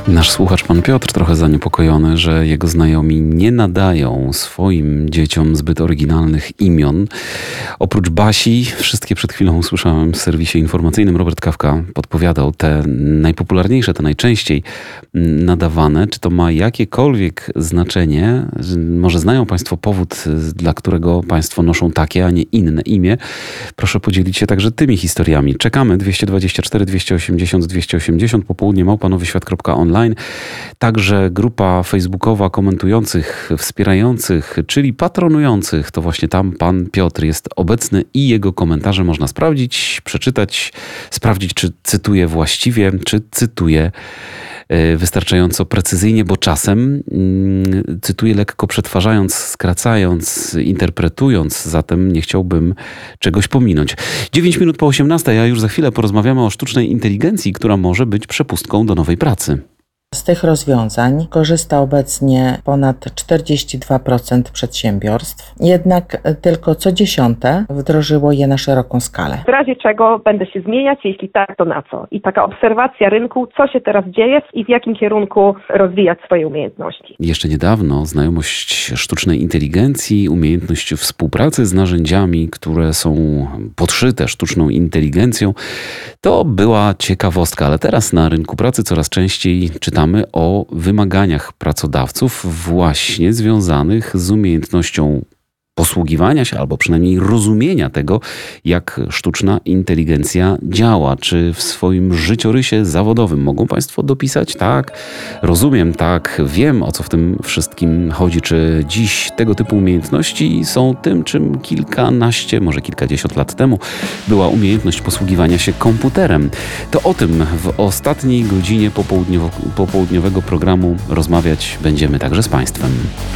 Nasz słuchacz, pan Piotr, trochę zaniepokojony, że jego znajomi nie nadają swoim dzieciom zbyt oryginalnych imion. Oprócz Basi, wszystkie przed chwilą usłyszałem w serwisie informacyjnym, Robert Kawka podpowiadał te najpopularniejsze, te najczęściej nadawane. Czy to ma jakiekolwiek znaczenie? Może znają państwo powód, dla którego państwo noszą takie, a nie inne imię? Proszę podzielić się także tymi historiami. Czekamy 224 280 280, popołudnie @nowyświat.online. Także grupa facebookowa komentujących, wspierających, czyli patronujących. To właśnie tam pan Piotr jest obecny i jego komentarze można sprawdzić, przeczytać, sprawdzić, czy cytuję właściwie, czy cytuję wystarczająco precyzyjnie, bo czasem cytuję lekko przetwarzając, skracając, interpretując, zatem nie chciałbym czegoś pominąć. 9 minut po 18, a już za chwilę porozmawiamy o sztucznej inteligencji, która może być przepustką do nowej pracy. Z tych rozwiązań korzysta obecnie ponad 42% przedsiębiorstw, jednak tylko co 10 wdrożyło je na szeroką skalę. W razie czego będę się zmieniać, jeśli tak, to na co? I taka obserwacja rynku, co się teraz dzieje i w jakim kierunku rozwijać swoje umiejętności. Jeszcze niedawno znajomość sztucznej inteligencji, umiejętność współpracy z narzędziami, które są podszyte sztuczną inteligencją, to była ciekawostka, ale teraz na rynku pracy coraz częściej czytamy o wymaganiach pracodawców właśnie związanych z umiejętnością posługiwania się albo przynajmniej rozumienia tego, jak sztuczna inteligencja działa. Czy w swoim życiorysie zawodowym mogą państwo dopisać? Tak, rozumiem, tak, wiem, o co w tym wszystkim chodzi. Czy dziś tego typu umiejętności są tym, czym kilkanaście, może kilkadziesiąt lat temu była umiejętność posługiwania się komputerem? To o tym w ostatniej godzinie popołudniowego programu rozmawiać będziemy także z państwem.